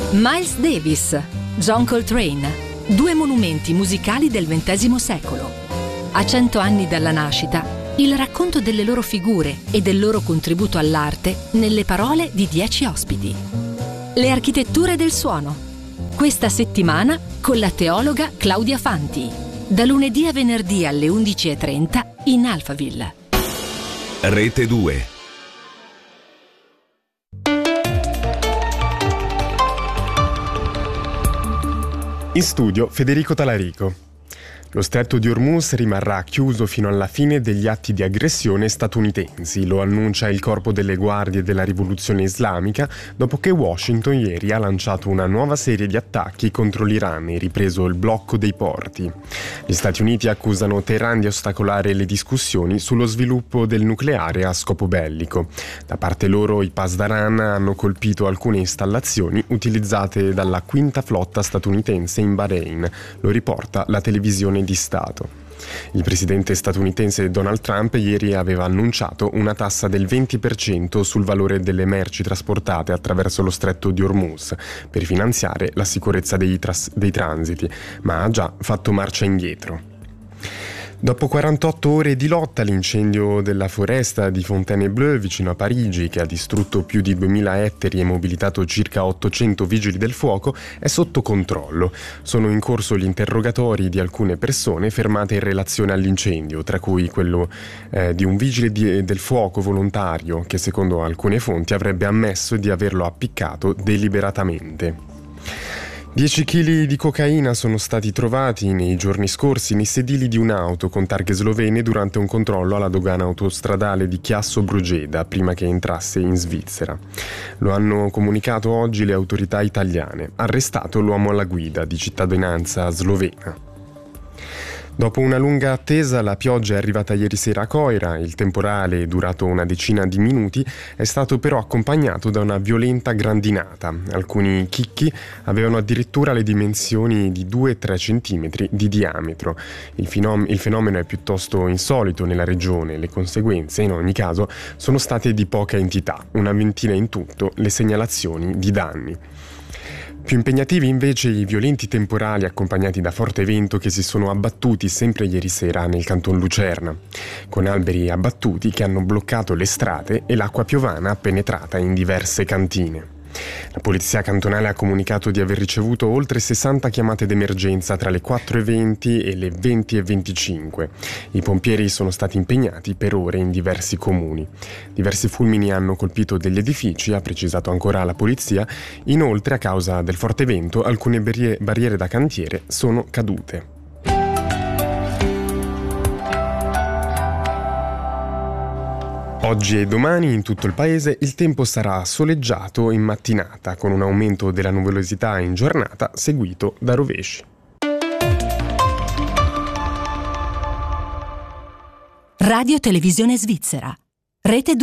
Miles Davis, John Coltrane, due monumenti musicali del XX secolo. A 100 anni dalla nascita, il racconto delle loro figure e del loro contributo all'arte nelle parole di 10 ospiti. Le architetture del suono. Questa settimana con la teologa Claudia Fanti. Da lunedì a venerdì alle 11:30 in Alphaville. Rete 2. In studio Federico Talarico. Lo stretto di Hormuz rimarrà chiuso fino alla fine degli atti di aggressione statunitensi, lo annuncia il Corpo delle Guardie della Rivoluzione Islamica dopo che Washington ieri ha lanciato una nuova serie di attacchi contro l'Iran e ripreso il blocco dei porti. Gli Stati Uniti accusano Teheran di ostacolare le discussioni sullo sviluppo del nucleare a scopo bellico. Da parte loro i Pasdaran hanno colpito alcune installazioni utilizzate dalla quinta flotta statunitense in Bahrain, lo riporta la televisione di Stato. Il presidente statunitense Donald Trump ieri aveva annunciato una tassa del 20% sul valore delle merci trasportate attraverso lo stretto di Hormuz per finanziare la sicurezza dei transiti, ma ha già fatto marcia indietro. Dopo 48 ore di lotta, l'incendio della foresta di Fontainebleau vicino a Parigi, che ha distrutto più di 2000 ettari e mobilitato circa 800 vigili del fuoco, è sotto controllo. Sono in corso gli interrogatori di alcune persone fermate in relazione all'incendio, tra cui quello di un vigile del fuoco volontario che, secondo alcune fonti, avrebbe ammesso di averlo appiccato deliberatamente. 10 kg di cocaina sono stati trovati nei giorni scorsi nei sedili di un'auto con targhe slovene durante un controllo alla dogana autostradale di Chiasso-Brugeda prima che entrasse in Svizzera. Lo hanno comunicato oggi le autorità italiane. Arrestato l'uomo alla guida di cittadinanza slovena. Dopo una lunga attesa, la pioggia è arrivata ieri sera a Coira. Il temporale, durato una decina di minuti, è stato però accompagnato da una violenta grandinata. Alcuni chicchi avevano addirittura le dimensioni di 2-3 centimetri di diametro. Il fenomeno è piuttosto insolito nella regione. Le conseguenze, in ogni caso, sono state di poca entità, una ventina in tutto le segnalazioni di danni. Più impegnativi invece i violenti temporali accompagnati da forte vento che si sono abbattuti sempre ieri sera nel canton Lucerna, con alberi abbattuti che hanno bloccato le strade e l'acqua piovana penetrata in diverse cantine. La polizia cantonale ha comunicato di aver ricevuto oltre 60 chiamate d'emergenza tra le 4:20 e le 20:25. I pompieri sono stati impegnati per ore in diversi comuni. Diversi fulmini hanno colpito degli edifici, ha precisato ancora la polizia. Inoltre, a causa del forte vento, alcune barriere da cantiere sono cadute. Oggi e domani in tutto il paese il tempo sarà soleggiato in mattinata, con un aumento della nuvolosità in giornata seguito da rovesci. Radio Televisione Svizzera. Rete 2.